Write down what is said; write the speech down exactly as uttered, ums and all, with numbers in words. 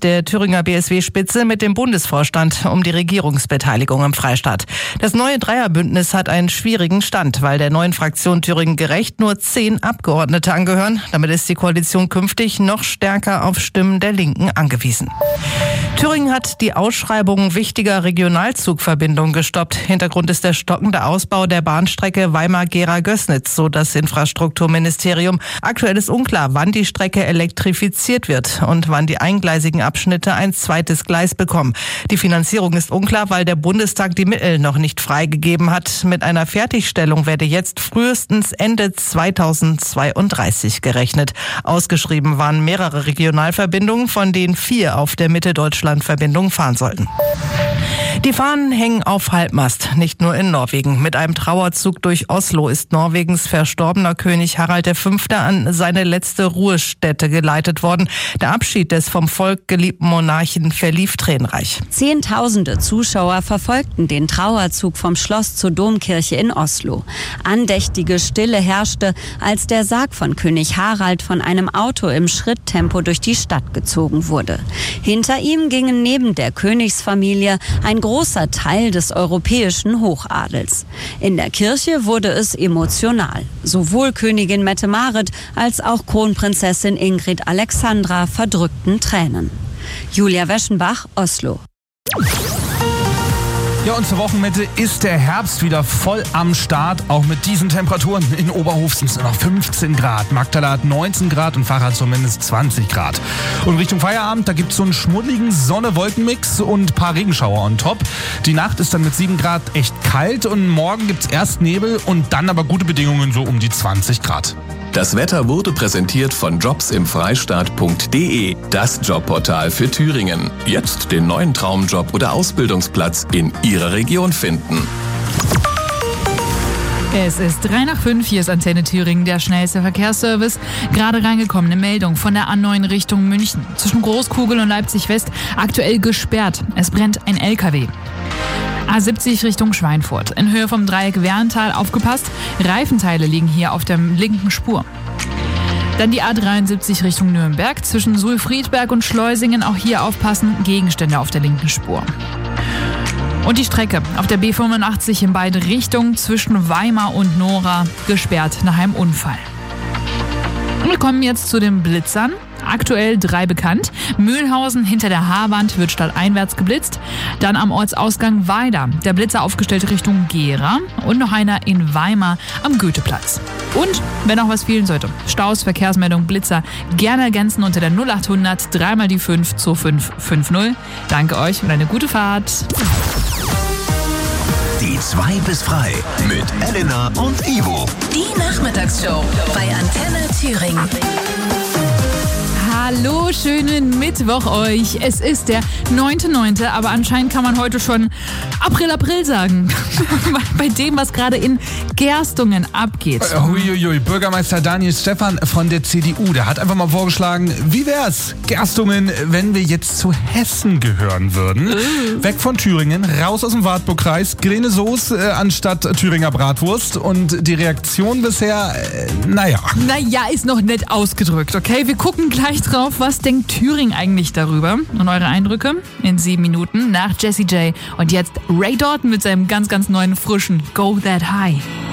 der Thüringer B S W-Spitze mit dem Bundesvorstand um die Regierungsbeteiligung im Freistaat. Das neue Dreierbündnis hat einen schwierigen Stand, weil der neuen Fraktion Thüringen Gerecht nur zehn Abgeordnete angehören. Damit ist die Koalition künftig noch stärker auf Stimmen der Linken angewiesen. Thüringen hat die Ausschreibung wichtiger Regionalzugverbindungen gestoppt. Hintergrund ist der stockende Ausbau der Bahnstrecke Weimar-Gera-Gößnitz, so das Infrastrukturministerium. Aktuell ist unklar, wann die Strecke elektrifiziert wird und wann die eingleisigen Abschnitte ein zweites Gleis bekommen. Die Finanzierung ist unklar, weil der Bundestag die Mittel noch nicht freigegeben hat. Mit einer Fertigstellung werde jetzt frühestens Ende zweitausendzweiunddreißig gerechnet. Ausgeschrieben waren mehrere Regionalverbindungen, von denen vier auf der Mitte-Deutschland-Verbindung fahren sollten. Die Fahnen hängen auf Halbmast, nicht nur in Norwegen. Mit einem Trauerzug durch Oslo ist Norwegens verstorbener König Harald der Fünfte an seine letzte Ruhestätte geleitet worden. Der Abschied des vom Volk geliebten Monarchen verlief tränenreich. Zehntausende Zuschauer verfolgten den Trauerzug vom Schloss zur Domkirche in Oslo. Andächtige Stille herrschte, als der Sarg von König Harald von einem Auto im Schritttempo durch die Stadt gezogen wurde. Hinter ihm gingen neben der Königsfamilie ein großer Teil des europäischen Hochadels. In der Kirche wurde es emotional. Sowohl Königin Mette-Marit als auch Kronprinzessin Ingrid Alexandra verdrückten Tränen. Julia Weschenbach, Oslo. Ja, und zur Wochenmitte ist der Herbst wieder voll am Start. Auch mit diesen Temperaturen. In Oberhof sind es noch fünfzehn Grad. Magdala hat neunzehn Grad und Fach zumindest zwanzig Grad. Und Richtung Feierabend, da gibt es so einen schmuddeligen Sonne-Wolken-Mix und ein paar Regenschauer on top. Die Nacht ist dann mit sieben Grad echt kalt und morgen gibt es erst Nebel und dann aber gute Bedingungen so um die zwanzig Grad. Das Wetter wurde präsentiert von jobs im freistaat punkt de, das Jobportal für Thüringen. Jetzt den neuen Traumjob oder Ausbildungsplatz in Ihrer Region finden. Es ist drei nach fünf, hier ist Antenne Thüringen, der schnellste Verkehrsservice. Gerade reingekommene Meldung von der A neun Richtung München. Zwischen Großkugel und Leipzig West aktuell gesperrt. Es brennt ein L K W. A siebzig Richtung Schweinfurt. In Höhe vom Dreieck Werntal aufgepasst. Reifenteile liegen hier auf der linken Spur. Dann die A dreiundsiebzig Richtung Nürnberg. Zwischen Suhl-Friedberg und Schleusingen auch hier aufpassen. Gegenstände auf der linken Spur. Und die Strecke auf der B fünfundachtzig in beide Richtungen zwischen Weimar und Nora gesperrt nach einem Unfall. Und wir kommen jetzt zu den Blitzern. Aktuell drei bekannt. Mühlhausen hinter der Haarwand wird stadteinwärts geblitzt. Dann am Ortsausgang Weida. Der Blitzer aufgestellt Richtung Gera. Und noch einer in Weimar am Goetheplatz. Und, wenn noch was fehlen sollte, Staus, Verkehrsmeldung, Blitzer gerne ergänzen unter der null achthundert drei mal die fünf zwei fünf fünf null. Danke euch und eine gute Fahrt. Die zwei bis frei mit Elena und Ivo. Die Nachmittagsshow bei Antenne Thüringen. Hallo, schönen Mittwoch euch. Es ist der neunter neunter, aber anscheinend kann man heute schon April, April sagen. Bei dem, was gerade in Gerstungen abgeht. Huiuiui, Bürgermeister Daniel Stephan von der C D U, der hat einfach mal vorgeschlagen, wie wär's, Gerstungen, wenn wir jetzt zu Hessen gehören würden? Uh. Weg von Thüringen, raus aus dem Wartburgkreis, grüne Soße äh, anstatt Thüringer Bratwurst. Und die Reaktion bisher, äh, naja. Naja, ist noch nett ausgedrückt, okay? Wir gucken gleich drauf. Was denkt Thüringen eigentlich darüber? Und eure Eindrücke in sieben Minuten nach Jessie J. Und jetzt Ray Dalton mit seinem ganz, ganz neuen, frischen Go That High.